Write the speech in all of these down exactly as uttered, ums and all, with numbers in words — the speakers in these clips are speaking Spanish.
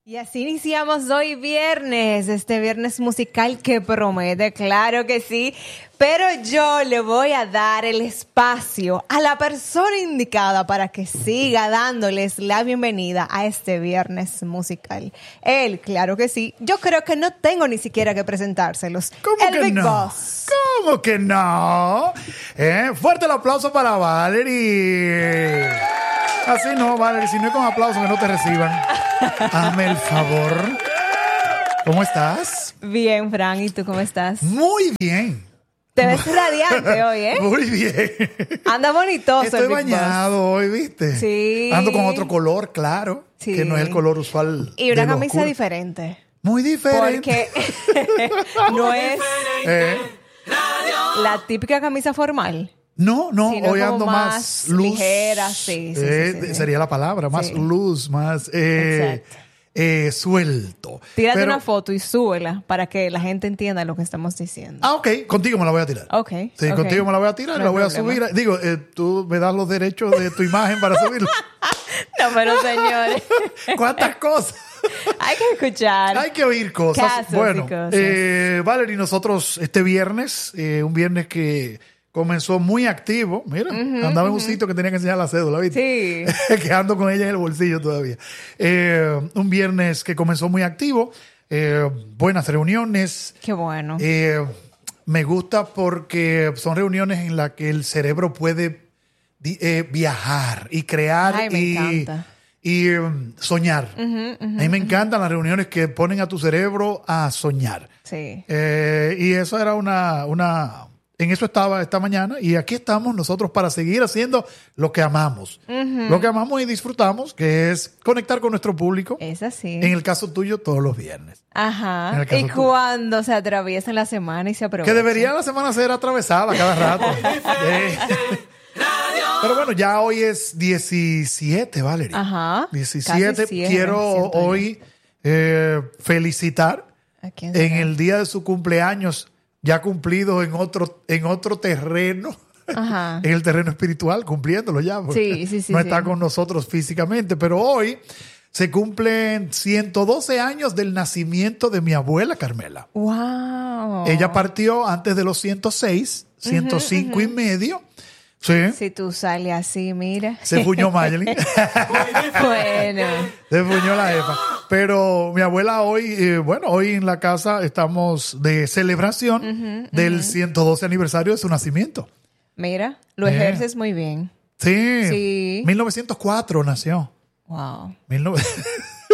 Y así iniciamos hoy viernes, este viernes musical que promete, claro que sí, pero yo le voy a dar el espacio a la persona indicada para que siga dándoles la bienvenida a este viernes musical. Él, claro que sí, yo creo que no tengo ni siquiera que presentárselos. ¿Cómo el que Big no? Boss. ¿Cómo que no? ¿Eh? Fuerte el aplauso para Valerie. Así no, Valerie, si no es con aplauso que no te reciban. Hazme el favor. ¿Cómo estás? Bien, Fran, ¿y tú cómo estás? Muy bien. Te ves radiante hoy, ¿eh? Muy bien. Anda bonitoso. Estoy el Big bañado Boss. hoy, ¿viste? Sí. Ando con otro color, claro. Sí. Que no es el color usual. Y una de lo camisa oscuro. diferente. Muy diferente. Porque no es Eh, la típica camisa formal. No, no, Sino hoy como ando más más luz. ligera, sí, sí, eh, sí, sí, sí. Sería la palabra, más Sí. luz, más eh, Exacto. eh, suelto. Tírate Pero- una foto y súbela para que la gente entienda lo que estamos diciendo. Ah, ok, contigo me la voy a tirar. Ok, Sí, ok. contigo me la voy a tirar, No la hay voy a problema. subir. Digo, eh, tú me das los derechos de tu imagen para subirla. No, pero señores, ¿Cuántas cosas? hay que escuchar. Hay que oír cosas. Casos y bueno, cosas. Eh, Valerie, nosotros este viernes, eh, un viernes que comenzó muy activo. Mira, andaba en un sitio que tenía que enseñar la cédula, ¿viste? Sí. Que ando con ella en el bolsillo todavía. Eh, un viernes que comenzó muy activo. Eh, buenas reuniones. Qué bueno. Eh, me gusta porque son reuniones en las que el cerebro puede di- eh, viajar y crear Ay, me y, encanta. y um, soñar. a mí me encantan las reuniones que ponen a tu cerebro a soñar. Sí. Eh, y eso era una, una... En eso estaba esta mañana y aquí estamos nosotros para seguir haciendo lo que amamos. Lo que amamos y disfrutamos, que es conectar con nuestro público. Es así. En el caso tuyo, todos los viernes. En Ajá. el caso Y tuyo. cuando se atraviesa la semana y se aprovecha. Que debería la semana ser atravesada cada rato. Eh. Pero bueno, ya hoy es diecisiete, Valerie. Ajá. diecisiete. Casi cierre, Quiero siento yo. hoy eh, felicitar ¿A quién en será? el día de su cumpleaños, ya cumplido en otro, en otro terreno. Ajá. En el terreno espiritual, cumpliéndolo ya. porque Sí, sí, sí, No sí. está con nosotros físicamente, pero hoy se cumplen ciento doce años del nacimiento de mi abuela Carmela. Wow. Ella partió antes de los ciento seis, ciento cinco y medio. Sí. Si tú sales así, mira. Se fuñó Mayelin. Bueno. Se fuñó la jefa. Pero mi abuela hoy, eh, bueno, hoy en la casa estamos de celebración del ciento doce aniversario de su nacimiento. Mira, lo Eh. ejerces muy bien. Sí. Sí. mil novecientos cuatro nació. Wow. mil novecientos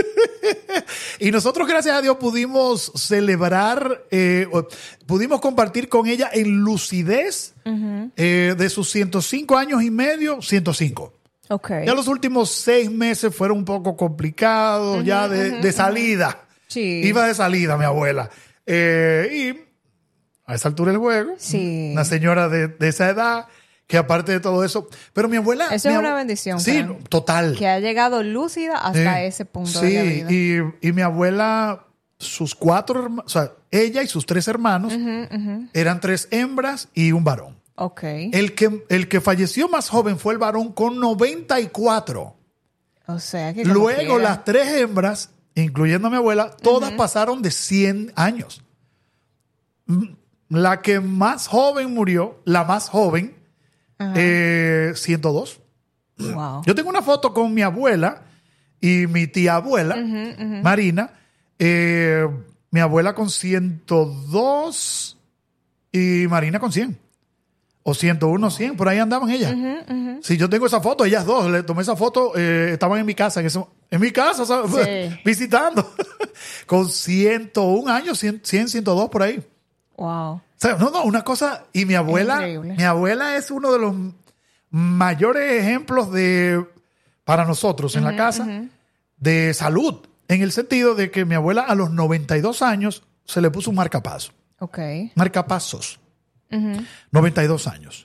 Y nosotros, gracias a Dios, pudimos celebrar, eh, o- pudimos compartir con ella en lucidez eh, de sus ciento cinco años y medio, ciento cinco. Ok. Ya los últimos seis meses fueron un poco complicados, ya de, de salida. Sí. Iba de salida mi abuela. Eh, y a esa altura del juego, Sí. una señora de, de esa edad, que aparte de todo eso, pero mi abuela... Eso mi es abue- una bendición, Sí, Fran. total. Que ha llegado lúcida hasta Sí, ese punto sí, de la vida. Y, y mi abuela, sus cuatro hermanos, o sea, ella y sus tres hermanos, eran tres hembras y un varón. Ok. El que, el que falleció más joven fue el varón con noventa y cuatro. O sea que como Luego quiera. las tres hembras, incluyendo a mi abuela, todas pasaron de cien años. Mm, La que más joven murió, la más joven, eh, ciento dos. Wow. Yo tengo una foto con mi abuela y mi tía abuela, Marina. Eh, mi abuela con ciento dos y Marina con cien. O ciento uno, cien, por ahí andaban ellas. Si yo tengo esa foto, ellas dos, le tomé esa foto, eh, estaban en mi casa, en, eso, en mi casa, ¿sabes? Sí. Visitando. Con ciento uno años, cien, ciento dos por ahí. Wow. O sea, no, no, una cosa. Y mi abuela, Increíble. mi abuela es uno de los mayores ejemplos de, para nosotros en la casa, de salud. En el sentido de que mi abuela a los noventa y dos años se le puso un marcapaso. Ok. Marcapasos. noventa y dos años.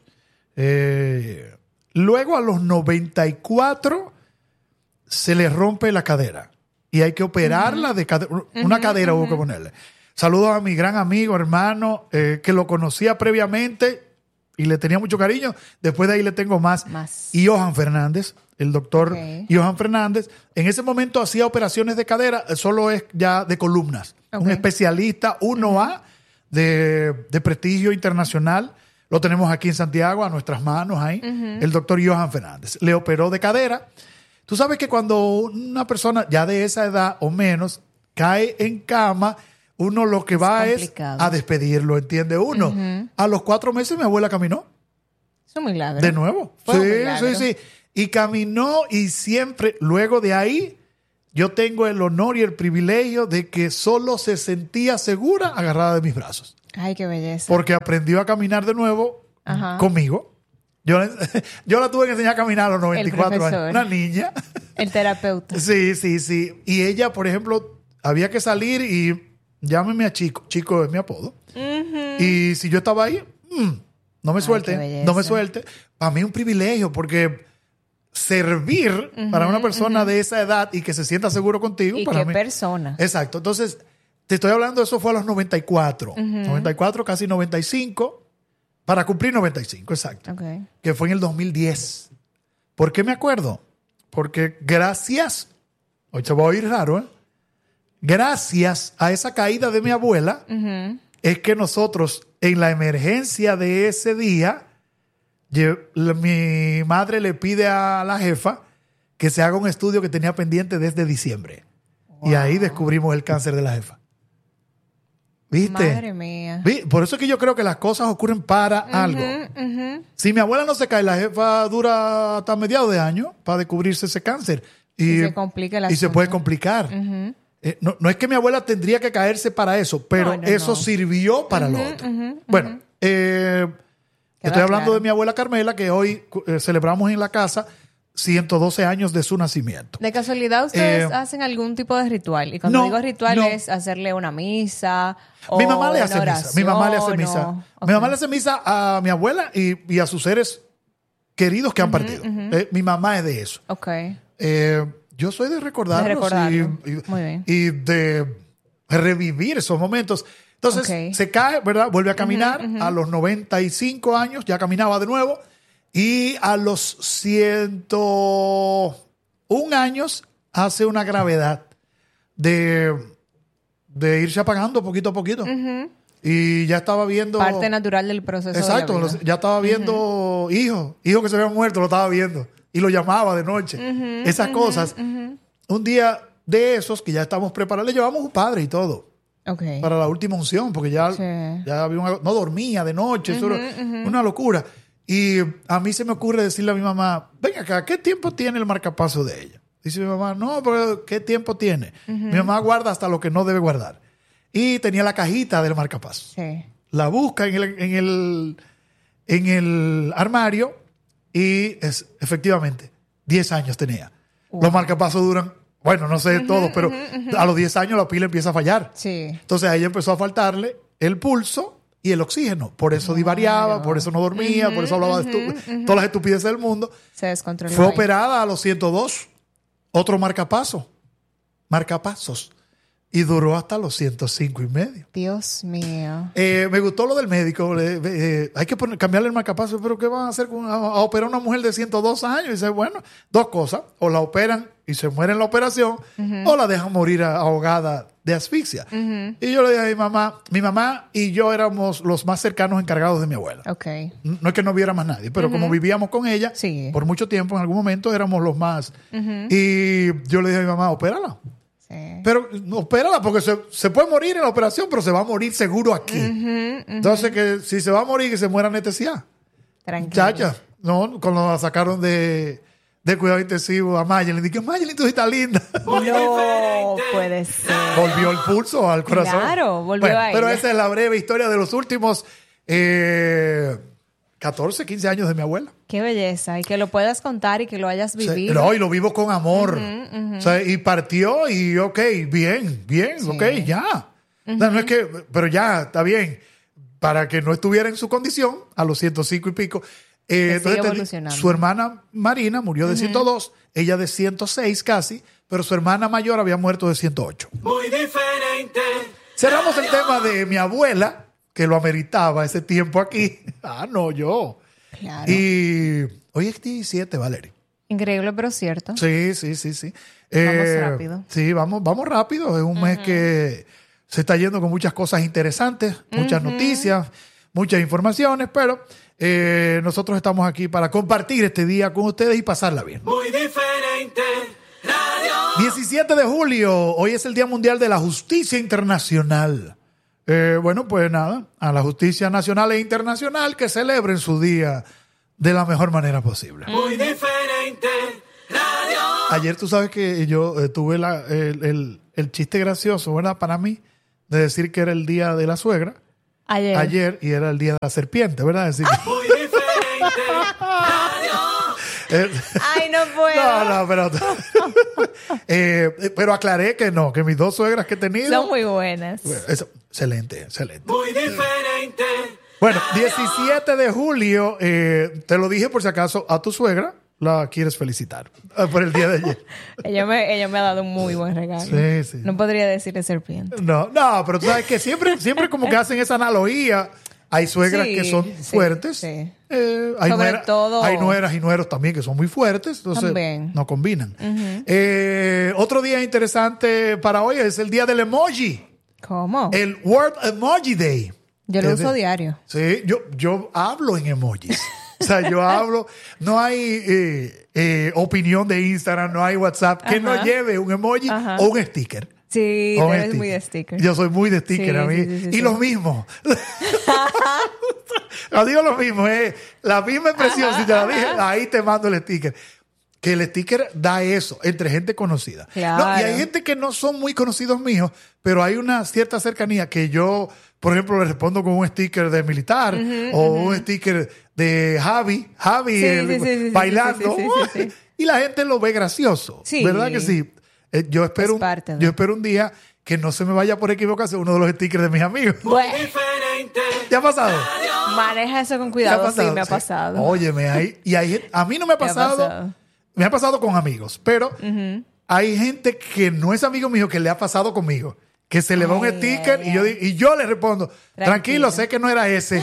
Eh, luego a los noventa y cuatro se le rompe la cadera. Y hay que operarla de cadera. Una cadera hubo que ponerle. Saludos a mi gran amigo, hermano, eh, que lo conocía previamente y le tenía mucho cariño. Después de ahí le tengo más. Más. Y Johan Fernández. el doctor Okay. Johan Fernández. En ese momento hacía operaciones de cadera, solo es ya de columnas. Okay. Un especialista uno A de, de prestigio internacional. Lo tenemos aquí en Santiago, a nuestras manos ahí. Uh-huh. El doctor Johan Fernández. Le operó de cadera. Tú sabes que cuando una persona ya de esa edad o menos cae en cama, uno lo que es va complicado. es a despedirlo, ¿entiende uno? Uh-huh. A los cuatro meses mi abuela caminó. Es un milagro. De nuevo. Fue sí, un milagro. sí, sí. Y caminó y siempre, luego de ahí, yo tengo el honor y el privilegio de que solo se sentía segura agarrada de mis brazos. Ay, qué belleza. Porque aprendió a caminar de nuevo Ajá. conmigo. Yo, yo la tuve que enseñar a caminar a los noventa y cuatro años. Una niña. El terapeuta. Sí, sí, sí. Y ella, por ejemplo, había que salir y llámeme a Chico. Chico es mi apodo. Uh-huh. Y si yo estaba ahí, mmm, no me suelte, Ay, no me suelte. Para mí es un privilegio porque servir uh-huh, para una persona uh-huh. de esa edad y que se sienta seguro contigo. ¿Y para qué mí, persona? Exacto. Entonces, te estoy hablando, eso fue a los noventa y cuatro. Uh-huh. noventa y cuatro, casi noventa y cinco. Para cumplir noventa y cinco, exacto. Okay. Que fue en el dos mil diez. ¿Por qué me acuerdo? Porque gracias, hoy se va a oír raro, ¿eh? Gracias a esa caída de mi abuela, uh-huh. es que nosotros, en la emergencia de ese día, yo, la, mi madre le pide a la jefa que se haga un estudio que tenía pendiente desde diciembre. Wow. Y ahí descubrimos el cáncer de la jefa. ¿Viste? Madre mía. ¿Viste? Por eso es que yo creo que las cosas ocurren para uh-huh, algo. Uh-huh. Si mi abuela no se cae, la jefa dura hasta mediados de año para descubrirse ese cáncer. Y, y se complica el Y se puede complicar. Uh-huh. eh, no, no es que mi abuela tendría que caerse para eso, pero no, no, eso no. sirvió para uh-huh, lo otro. Uh-huh, bueno, uh-huh. eh, estoy hablando claro. de mi abuela Carmela, que hoy eh, celebramos en la casa ciento doce años de su nacimiento. ¿De casualidad ustedes eh, hacen algún tipo de ritual? Y cuando no, digo ritual no. es hacerle una misa o mi mamá le hace una misa. Mi mamá le hace o... misa. Okay. Mi mamá le hace misa a mi abuela y, y a sus seres queridos que han uh-huh, partido. Uh-huh. Eh, mi mamá es de eso. Ok. Eh, yo soy de recordarlos de recordarlo. y, y, Muy bien. y de revivir esos momentos. Entonces, okay. se cae, ¿verdad? Vuelve a caminar. Uh-huh, uh-huh. A los noventa y cinco años ya caminaba de nuevo. Y a los ciento un años hace una gravedad de, de irse apagando poquito a poquito. Uh-huh. Y ya estaba viendo... Parte natural del proceso. Exacto. De la vida. Ya estaba viendo uh-huh. hijos. Hijos que se habían muerto, lo estaba viendo. Y lo llamaba de noche. Uh-huh, Esas uh-huh, cosas. Uh-huh. Un día de esos que ya estamos preparados, le llevamos un padre y todo. Okay. Para la última unción, porque ya, sí. ya había una, no dormía de noche. Uh-huh, eso era uh-huh. una locura. Y a mí se me ocurre decirle a mi mamá, ven acá, ¿qué tiempo tiene el marcapaso de ella? Dice mi mamá, no, pero ¿qué tiempo tiene? Uh-huh. Mi mamá guarda hasta lo que no debe guardar. Y tenía la cajita del marcapaso. Sí. La busca en el, en el, en el armario y es, efectivamente, diez años tenía. Wow. Los marcapasos duran, bueno, no sé uh-huh, todos, pero uh-huh, uh-huh. a los diez años la pila empieza a fallar. Sí. Entonces a ella empezó a faltarle el pulso y el oxígeno. Por eso claro. divariaba, por eso no dormía, uh-huh, por eso hablaba uh-huh, de estu- uh-huh. todas las estupideces del mundo. Se descontroló. Fue ahí. operada a los ciento dos. Otro marcapaso. Marcapasos. Y duró hasta los ciento cinco y medio. Dios mío. Eh, me gustó lo del médico. Eh, eh, hay que poner, cambiarle el marcapaso. ¿Pero qué van a hacer con, a, a operar a una mujer de ciento dos años? Y dice, bueno, dos cosas. O la operan y se muere en la operación, uh-huh. o la dejan morir ahogada de asfixia. Uh-huh. Y yo le dije a mi mamá, mi mamá y yo éramos los más cercanos encargados de mi abuela. Okay. No es que no viera más nadie, pero uh-huh. como vivíamos con ella, sí. por mucho tiempo, en algún momento éramos los más. Uh-huh. Y yo le dije a mi mamá, opérala. Sí. Pero opérala porque se, se puede morir en la operación, pero se va a morir seguro aquí. Uh-huh, uh-huh. Entonces, que si se va a morir, que se muera anestesiada. Tranquilo. Chacha, no, cuando la sacaron de... de cuidado intensivo a Mayelin. Dije, Mayelin, tú estás linda. No puede ser. Volvió el pulso al corazón. Claro, volvió bueno, a ella. Pero esa es la breve historia de los últimos eh, catorce, quince años de mi abuela. Qué belleza. Y que lo puedas contar y que lo hayas vivido. O sea, no, y lo vivo con amor. Uh-huh, uh-huh. O sea, y partió y ok, bien, bien, sí. ok, ya. Uh-huh. O sea, no es que, pero ya, está bien. Para que no estuviera en su condición, a los ciento cinco y pico. Eh, entonces, su hermana Marina murió de uh-huh. ciento dos, ella de ciento seis casi, pero su hermana mayor había muerto de ciento ocho. Muy diferente. Cerramos el tema de mi abuela, que lo ameritaba ese tiempo aquí. Ah, no, yo. Claro. Y hoy es diecisiete, Valeria. Increíble, pero cierto. Sí, sí, sí, sí. Vamos Eh, rápido. Sí, vamos, vamos rápido. Es un mes que se está yendo con muchas cosas interesantes, muchas noticias, muchas informaciones, pero eh, nosotros estamos aquí para compartir este día con ustedes y pasarla bien. Muy diferente. Radio. diecisiete de julio, hoy es el Día Mundial de la Justicia Internacional. Eh, bueno, pues nada, a la justicia nacional e internacional que celebren su día de la mejor manera posible. Muy diferente. Radio. Ayer tú sabes que yo eh, tuve la, el, el, el chiste gracioso, ¿verdad? Para mí, de decir que era el día de la suegra Ayer. ayer y era el día de la serpiente, ¿verdad? Decir, Muy diferente. Radio. eh, Ay, no puedo. no, no, pero, eh, pero aclaré que no, que mis dos suegras que he tenido. Son muy buenas. Eso, excelente, excelente. Muy diferente. Bueno, diecisiete de julio, eh, te lo dije por si acaso, a tu suegra la quieres felicitar eh, por el día de ayer. Ella me, ella me ha dado un muy buen regalo. Sí, sí. No podría decirle serpiente. No, no, pero tú sabes que siempre, siempre como que hacen esa analogía. Hay suegras Sí, que son sí, fuertes. sí. Eh, hay, Sobre nuera- todo- hay nueras y nueros también que son muy fuertes. Entonces También. no combinan. Eh, otro día interesante para hoy es el día del emoji. ¿Cómo? El World Emoji Day. Yo lo Es uso de- diario. Sí, yo, yo hablo en emojis. O sea, yo hablo, no hay eh, eh, opinión de Instagram, no hay WhatsApp que Ajá. no lleve un emoji Ajá. o un sticker. Sí, O tú un eres muy de sticker. Yo soy muy de sticker Sí, a mí. sí, sí, sí, y sí. los mismos. Yo digo lo mismo, eh. La misma expresión, Ajá, si te la dije, ajá. ahí te mando el sticker. Que el sticker da eso entre gente conocida. Claro. No, y hay gente que no son muy conocidos míos, pero hay una cierta cercanía que yo, por ejemplo, le respondo con un sticker de militar o un sticker de Javi, Javi Sí, el- sí, sí, sí, sí, bailando. sí, sí, sí, sí, sí. Y la gente lo ve gracioso. Sí. ¿Verdad que sí? Eh, yo espero, Es un, parte de- yo espero un día que no se me vaya por equivocación uno de los stickers de mis amigos. Bueno, Diferente. ¿Ya ha pasado? maneja eso con ¿Te ha cuidado. Sí, me ha Sí. pasado. Óyeme, ahí, y hay, a mí no me ha Me ha pasado, pasado. me ha pasado con amigos, pero hay gente que no es amigo mío que le ha pasado conmigo, que se le va un Ay, sticker ay, y, yo, ay. di- y yo le respondo, tranquilo, Tranquilo. sé que no era ese,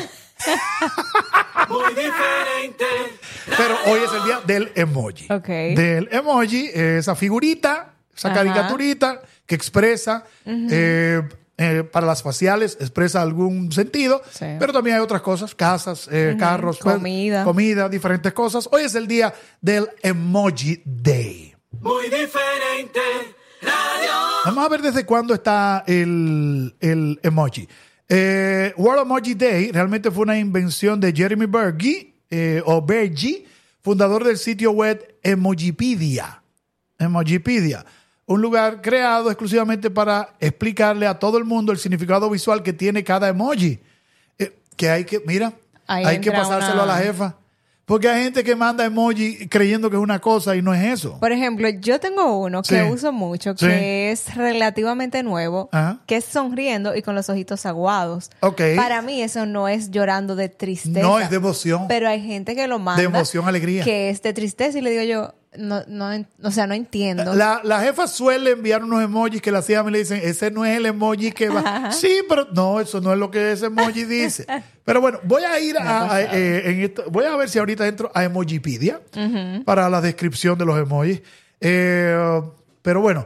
Muy diferente. pero hoy es el día del emoji. Ok. Del emoji, eh, esa figurita, esa Ajá. caricaturita que expresa, eh, eh, para las faciales expresa algún sentido, Sí. pero también hay otras cosas, casas, eh, carros, pues, Comida. comida, diferentes cosas. Hoy es el día del Emoji Day. Muy diferente. Radio. Vamos a ver desde cuándo está el, el emoji. Eh, World Emoji Day realmente fue una invención de Jeremy Berge, eh, o Berge, fundador del sitio web Emojipedia. Emojipedia, un lugar creado exclusivamente para explicarle a todo el mundo el significado visual que tiene cada emoji. Eh, que hay que, mira, Ahí hay que entra pasárselo una- a la jefa. Porque hay gente que manda emoji creyendo que es una cosa y no es eso. Por ejemplo, yo tengo uno que Sí. uso mucho, Sí. que es relativamente nuevo, Ajá. que es sonriendo y con los ojitos aguados. Ok. Para mí eso no es llorando de tristeza. No, es de emoción. Pero hay gente que lo manda. De emoción, alegría. Que es de tristeza y le digo yo, no, no, en- o sea, no entiendo. La, la jefa suele enviar unos emojis que la hija me le dicen, ese no es el emoji que va. Sí, pero no, eso no es lo que ese emoji dice. Pero bueno, voy a ir a, a- eh, en esto, voy a ver si ahorita entro a Emojipedia para la descripción de los emojis. Eh, pero bueno,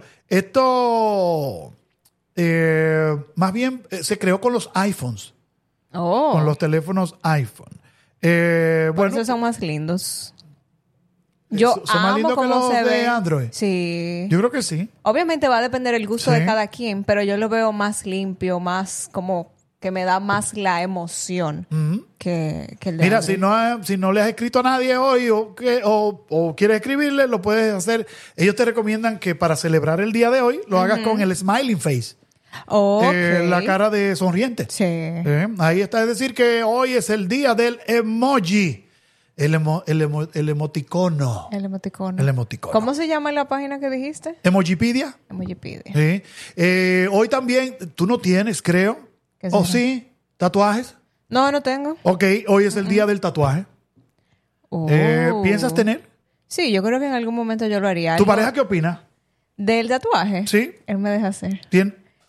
esto eh, más bien eh, se creó con los iPhones, Oh, con los teléfonos iPhone. Eh, por bueno, eso son más lindos. Yo ¿son- son más amo lindos que cómo los se de ve. Android? Sí. yo creo que sí. Obviamente va a depender el gusto Sí. de cada quien, pero yo lo veo más limpio, más como que me da más la emoción que, que el de Mira, Android. si no, si no le has escrito a nadie hoy o, que, o, o quieres escribirle, lo puedes hacer. Ellos te recomiendan que para celebrar el día de hoy lo hagas con el smiling face, Ok. eh, la cara de sonriente. Sí. Eh, ahí está, es decir que hoy es el día del emoji, el, emo- el, emo- el emoticono. El emoticono. El emoticono. ¿Cómo se llama la página que dijiste? Emojipedia. Emojipedia. Sí. Eh, hoy también, tú no tienes, creo. ¿Qué ¿O será? sí? ¿Tatuajes? No, no tengo. Ok, hoy es el día del tatuaje. Oh. Eh, ¿Piensas tener? Sí, yo creo que en algún momento yo lo haría. ¿Tu Algo pareja qué opina? ¿Del tatuaje? Sí. Él me deja hacer. ¿Tien-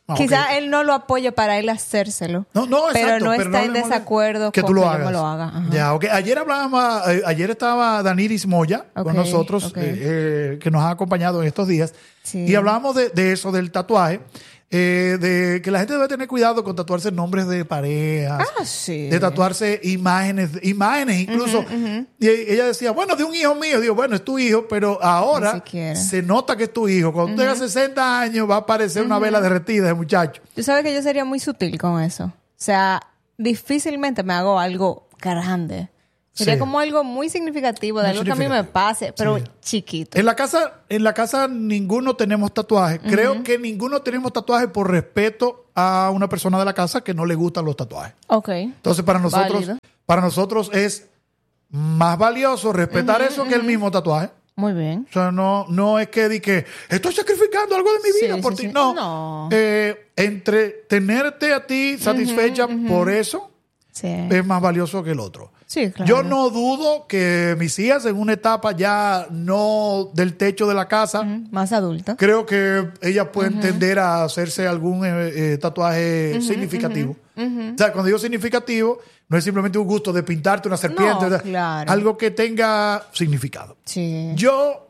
Ah, Quizá ok. él no lo apoye para él hacérselo. No, no, pero exacto, no pero está no en le molesta desacuerdo que con tú lo que hagas. yo me lo haga. Ajá. Ya, ok. Ayer hablábamos, eh, ayer estaba Daniris Moya Ok, con nosotros, ok. eh, eh, que nos ha acompañado en estos días. Sí. Y hablábamos de, de eso, del tatuaje, eh, de que la gente debe tener cuidado con tatuarse nombres de parejas. Ah, sí. De tatuarse imágenes, imágenes incluso. Y ella decía, bueno, de un hijo mío. Digo, bueno, es tu hijo, pero ahora Ni siquiera. se nota que es tu hijo. Cuando tenga sesenta años va a aparecer una vela derretida de muchacho. Tú sabes que yo sería muy sutil con eso. O sea, difícilmente me hago algo grande. Sería Sí. como algo muy significativo, de Muy algo que a mí me significativo. pase, pero Sí. chiquito. En la casa, en la casa ninguno tenemos tatuajes. Creo que ninguno tenemos tatuajes por respeto a una persona de la casa que no le gustan los tatuajes. Ok. Entonces, para nosotros, Válido. para nosotros es más valioso respetar eso que el mismo tatuaje. Muy bien. O sea, no, no es que di que estoy sacrificando algo de mi Sí, vida por sí, ti. sí. No. No. Eh, entre tenerte a ti satisfecha por eso Sí. es más valioso que el otro. Sí, claro. Yo no dudo que mis hijas en una etapa ya no del techo de la casa, Ujú, más adulta. creo que ellas pueden tender a hacerse algún eh, eh, tatuaje significativo. O sea, cuando digo significativo, no es simplemente un gusto de pintarte una serpiente, No, o sea, claro. algo que tenga significado. Sí. Yo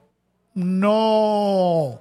no,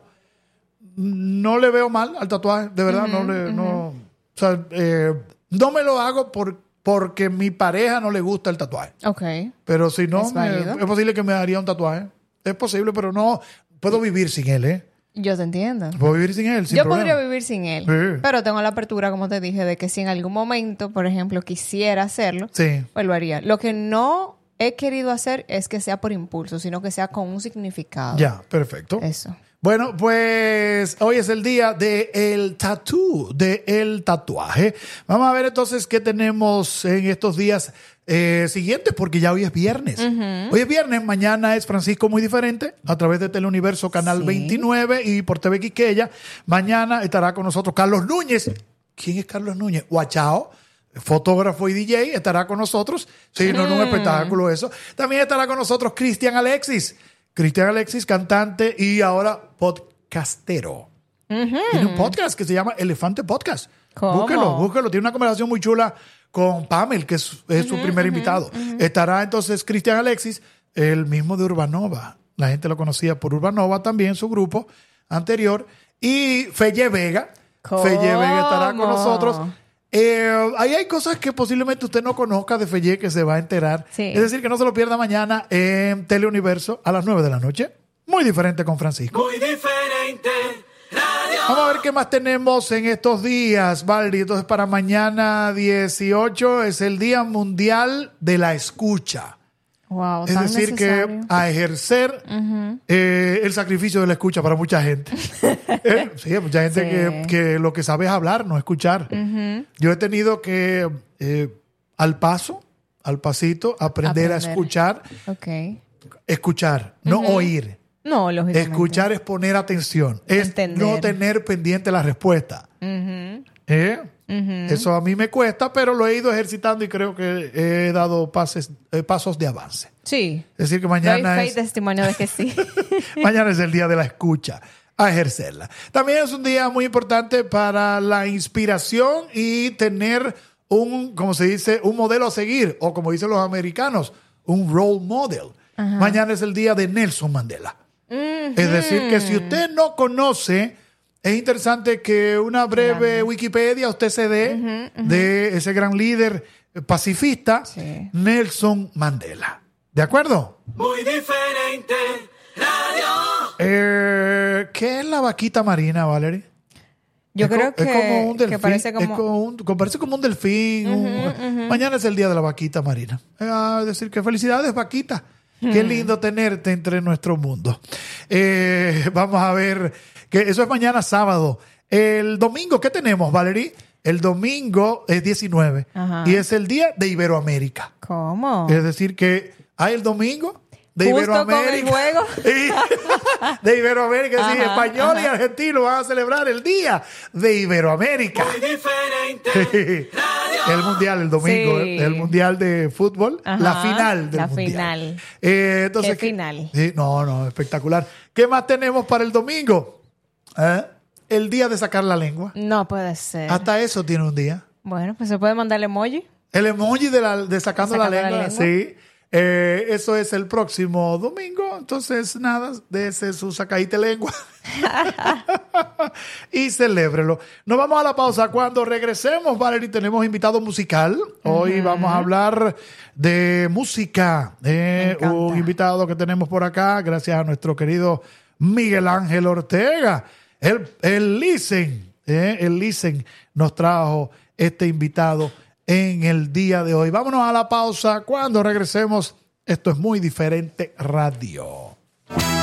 no le veo mal al tatuaje, de verdad, no le, no, o sea, eh, no me lo hago por, porque mi pareja no le gusta el tatuaje. Ok. Pero si no, Es me- válido. es posible que me haría un tatuaje. Es posible, pero no puedo vivir sin él, ¿eh? Yo te entiendo. Puedo vivir sin él, sin Yo problema. podría vivir sin él, Sí. pero tengo la apertura, como te dije, de que si en algún momento, por ejemplo, quisiera hacerlo, Sí. pues lo haría. Lo que no he querido hacer es que sea por impulso, sino que sea con un significado. Ya, perfecto. Eso. Bueno, pues hoy es el día del tatú, del tatuaje. Vamos a ver entonces qué tenemos en estos días eh, siguientes, porque ya hoy es viernes. Hoy es viernes, mañana es Francisco Muy Diferente, a través de Teleuniverso Canal Sí. veintinueve y por T V Quiqueya. Mañana estará con nosotros Carlos Núñez. ¿Quién es Carlos Núñez? Guachao, fotógrafo y D J, estará con nosotros. Sí, no es un espectáculo eso. También estará con nosotros Cristian Alexis. Cristian Alexis, cantante y ahora podcastero. Tiene un podcast que se llama Elefante Podcast. ¿Cómo? Búsquelo, búsquelo. Tiene una conversación muy chula con Pamel, que es, es su primer invitado. Estará entonces Cristian Alexis, el mismo de Urbanova. La gente lo conocía por Urbanova también, su grupo anterior. Y Feye Vega. ¿Cómo? Feye Vega estará con nosotros. Eh, ahí hay cosas que posiblemente usted no conozca de Feye que se va a enterar. Sí. Es decir, que no se lo pierda mañana en Teleuniverso a las nueve de la noche. Muy diferente con Francisco. Muy diferente. Radio. Vamos a ver qué más tenemos en estos días, Valdi. Entonces, para mañana dieciocho es el Día Mundial de la Escucha. Wow, Es tan decir, necesario. que a ejercer eh, el sacrificio de la escucha para mucha gente. Eh, sí, hay mucha gente Sí. que, que lo que sabe es hablar, no escuchar. Yo he tenido que, eh, al paso, al pasito, aprender, a Aprender. escuchar. Ok. Escuchar, no oír. No, lógicamente. Escuchar es poner atención, es Entender. no tener pendiente la respuesta. ¿Eh? Eso a mí me cuesta, pero lo he ido ejercitando y creo que he dado pases, eh, pasos de avance. Sí. Es decir, que Doy mañana fe y es, testimonio de que sí. mañana es el día de la escucha, a ejercerla. También es un día muy importante para la inspiración y tener un, como se dice, un modelo a seguir, o como dicen los americanos, un role model. Mañana es el día de Nelson Mandela. Es decir, que si usted no conoce, es interesante que una breve Wikipedia usted se dé de ese gran líder pacifista, Sí. Nelson Mandela. ¿De acuerdo? Muy diferente. Radio. Eh, ¿Qué es la vaquita marina, Valerie? Yo Es co- creo que, es como un delfín, que parece es como... como un- como- parece como un delfín. un- Mañana es el día de la vaquita marina. Eh, es decir, que felicidades, vaquita. Qué lindo tenerte entre nuestro mundo. Eh, vamos a ver, que eso es mañana sábado. El domingo, ¿qué tenemos, Valerie? El domingo es diecinueve Ajá. y es el día de Iberoamérica. ¿Cómo? Es decir, que hay el domingo de Justo Iberoamérica. con el juego. Y- de Iberoamérica. Es decir, Ajá, español y ajá. argentino van a celebrar el día de Iberoamérica. Muy diferente. Radio. El mundial, el domingo, Sí. ¿eh? El mundial de fútbol, Ajá, la final del la mundial. final. Eh, entonces, ¿Qué final? Sí, no, no, espectacular. ¿Qué más tenemos para el domingo? ¿Eh? el día de sacar la lengua. No puede ser. Hasta eso tiene un día. Bueno, pues se puede mandar el emoji. El emoji de, la, de sacando, Sacando la, la lengua, lengua. sí. Eh, eso es el próximo domingo. Entonces, nada, dése su sacadita de lengua. Y celébrelo. Nos vamos a la pausa. Cuando regresemos, Valerie, tenemos invitado musical. Hoy uh-huh. vamos a hablar de música. Eh, un invitado que tenemos por acá, gracias a nuestro querido Miguel Ángel Ortega. El, el Listen, eh, el Listen nos trajo este invitado en el día de hoy. Vámonos a la pausa. Cuando regresemos, esto es Muy Diferente Radio.